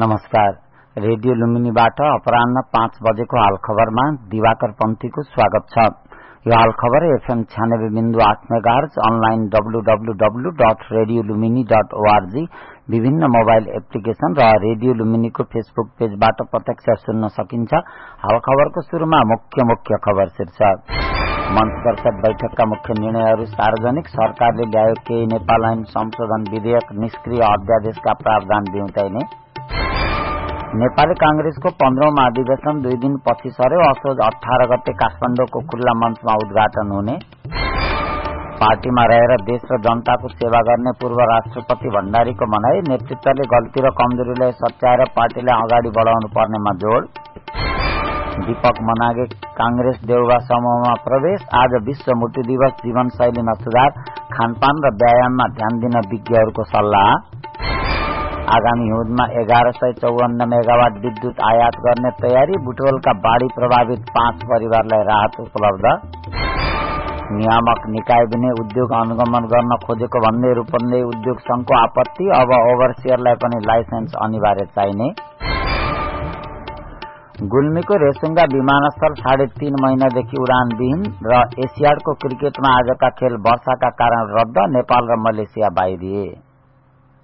नमस्कार। रेडियो लुम्बिनीबाट अपराह्न 5 बजेको हाल खबरमा दिवाकर पन्थीको स्वागत छ। यो हाल खबर FM 96.8 मेगाहर्ज, अनलाइन www.radiolumini.org, विभिन्न मोबाइल एप्लिकेशन र रेडियो लुम्बिनीको फेसबुक पेजबाट प्रत्यक्ष सुन्न सकिन्छ। हाल खबरको सुरुमा मुख्य खबर शीर्षक। मन्त्रीपरिषद बैठकका मुख्य निर्णयहरू सार्वजनिक। सरकारले ल्यायो केही नेपाल ऐन संशोधन विधेयक, निष्क्रिय अध्यादेशका प्रावधान बिउताइने। नेपाली कांग्रेसको 15औं महाधिवेशन 2 दिन पछि सर्यो। असोज 18 गते काठमाडौँको खुल्ला मञ्चमा उद्घाटन हुने। पार्टीमा रहेर देश र जनताको सेवा गर्ने पूर्व राष्ट्रपति भण्डारीको भनाई। नेतृत्वले गल्ती र कमजोरीलाई सच्याएर पार्टीलाई अगाडि बढाउनु पर्नेमा जोड। दीपक मनागे कांग्रेस देउवा समूहमा प्रवेश। आज विश्व मृत्यु दिवस। जीवनशैलीमा सुधार, खानपान र व्यायाममा ध्यान दिन विज्ञहरूको सल्लाह। आगामी हिउँदमा 1154 मेगावाट विद्युत आयात गर्ने तयारी। बुटवलका बाढ़ी प्रभावित 5 परिवारलाई राहत उपलब्ध। नियामक निकाय बिने उद्योग अनुगमन गर्न खोजेको भन्दै रूपन्देही उद्योग संघको आपत्ति। अब ओभरसियरलाई पनि लाइसेन्स अनिवार्य चाहिने। गुल्मीको रेसुङ्गा विमानस्थल 3.5 महिनादेखि उडानविहीन। र एसियाडको क्रिकेटमा आजका खेल वर्षाका कारण रद्द। नेपाल र मलेसिया बाहिरिए।